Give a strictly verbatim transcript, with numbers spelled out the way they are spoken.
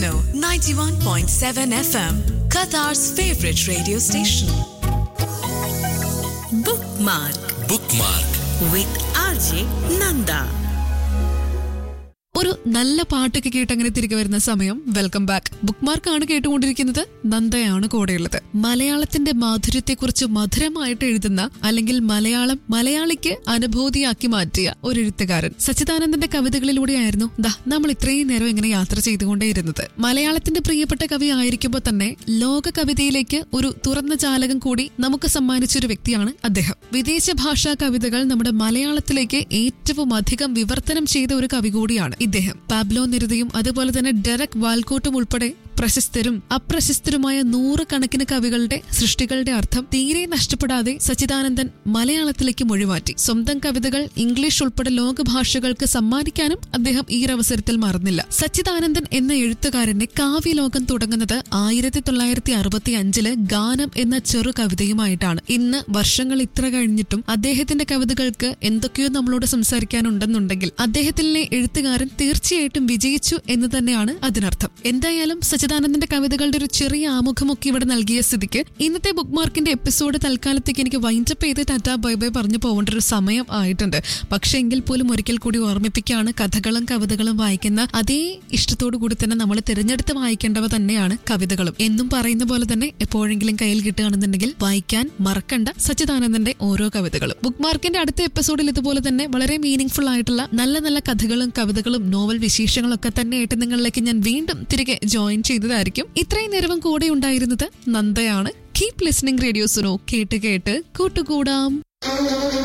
Suno ninety-one point seven F M, Qatar's favorite radio station. Bookmark Bookmark with R J Nanda. ഒരു നല്ല പാട്ടൊക്കെ കേട്ട് അങ്ങനെ തിരികെ വരുന്ന സമയം. Welcome back. ബുക്ക് മാർക്കാണ് കേട്ടുകൊണ്ടിരിക്കുന്നത്. നന്ദയാണ് കൂടെയുള്ളത്. മലയാളത്തിന്റെ മാധുര്യത്തെക്കുറിച്ച് മധുരമായിട്ട് എഴുതുന്ന, അല്ലെങ്കിൽ മലയാളം മലയാളിക്ക് അനുഭൂതിയാക്കി മാറ്റിയ ഒരു എഴുത്തുകാരൻ. സച്ചിദാനന്ദന്റെ കവിതകളിലൂടെയായിരുന്നു ദാ നമ്മൾ ഇത്രയും നേരം ഇങ്ങനെ യാത്ര ചെയ്തുകൊണ്ടേയിരുന്നത്. മലയാളത്തിന്റെ പ്രിയപ്പെട്ട കവി ആയിരിക്കുമ്പോൾ തന്നെ ലോക കവിതയിലേക്ക് ഒരു തുറന്ന ജാലകം കൂടി നമുക്ക് സമ്മാനിച്ചൊരു വ്യക്തിയാണ് അദ്ദേഹം. വിദേശ ഭാഷാ കവിതകൾ നമ്മുടെ മലയാളത്തിലേക്ക് ഏറ്റവും അധികം വിവർത്തനം ചെയ്ത ഒരു കവി കൂടിയാണ് ഇദ്ദേഹം. പാബ്ലോ നെരുദയും അതുപോലെ തന്നെ ഡെറക് വാൽക്കോട്ടും ഉൾപ്പെടെ പ്രശസ്തരും അപ്രശസ്തരുമായ നൂറുകണക്കിന് കവികളുടെ സൃഷ്ടികളുടെ അർത്ഥം തീരെ നഷ്ടപ്പെടാതെ സച്ചിദാനന്ദൻ മലയാളത്തിലേക്ക് മൊഴിമാറ്റി. സ്വന്തം കവിതകൾ ഇംഗ്ലീഷ് ഉൾപ്പെടെ ലോകഭാഷകൾക്ക് സമ്മാനിക്കാനും അദ്ദേഹം ഈ അവസരത്തിൽ മറന്നില്ല. സച്ചിദാനന്ദൻ എന്ന എഴുത്തുകാരന്റെ കാവ്യലോകം തുടങ്ങുന്നത് ആയിരത്തി തൊള്ളായിരത്തി അറുപത്തി അഞ്ചില് ഗാനം എന്ന ചെറു കവിതയുമായിട്ടാണ്. ഇന്ന് വർഷങ്ങൾ ഇത്ര കഴിഞ്ഞിട്ടും അദ്ദേഹത്തിന്റെ കവിതകൾക്ക് എന്തൊക്കെയോ നമ്മളോട് സംസാരിക്കാനുണ്ടെന്നുണ്ടെങ്കിൽ അദ്ദേഹത്തിലെ എഴുത്തുകാരൻ തീർച്ചയായിട്ടും വിജയിച്ചു എന്ന് തന്നെയാണ് അതിനർത്ഥം. എന്തായാലും സച്ചിദാനന്ദന്റെ കവിതകളുടെ ഒരു ചെറിയ ആമുഖമൊക്കെ ഇവിടെ നൽകിയ സ്ഥിതിക്ക് ഇന്നത്തെ ബുക്ക് മാർക്കിന്റെ എപ്പിസോഡ് തൽക്കാലത്തേക്ക് എനിക്ക് വൈൻഡപ്പ് ചെയ്ത് ടാറ്റാ ബൈ ബൈ പറഞ്ഞു പോകേണ്ട ഒരു സമയം ആയിട്ടുണ്ട്. പക്ഷെ എങ്കിൽ പോലും ഒരിക്കൽ കൂടി ഓർമ്മിപ്പിക്കുകയാണ്, കഥകളും കവിതകളും വായിക്കുന്ന അതേ ഇഷ്ടത്തോടു കൂടി തന്നെ നമ്മൾ തിരഞ്ഞെടുത്ത് വായിക്കേണ്ടവ തന്നെയാണ് കവിതകളും. എന്നും പറയുന്ന പോലെ തന്നെ എപ്പോഴെങ്കിലും കയ്യിൽ കിട്ടുകയാണെന്നുണ്ടെങ്കിൽ വായിക്കാൻ മറക്കണ്ട സച്ചിദാനന്ദന്റെ ഓരോ കവിതകളും. ബുക്ക് മാർക്കിന്റെ അടുത്ത എപ്പിസോഡിൽ ഇതുപോലെ തന്നെ വളരെ മീനിങ് ഫുൾ ആയിട്ടുള്ള നല്ല നല്ല കഥകളും കവിതകളും നോവൽ വിശേഷങ്ങളൊക്കെ തന്നെയായിട്ട് നിങ്ങളിലേക്ക് ഞാൻ വീണ്ടും തിരികെ ജോയിൻ ചെയ്തതായിരിക്കും. ഇത്രയും നേരവും കൂടെ ഉണ്ടായിരുന്നത് നന്ദയാണ്. Keep listening radio Suno. കേട്ട് കേട്ട് കൂട്ടുകൂടാം.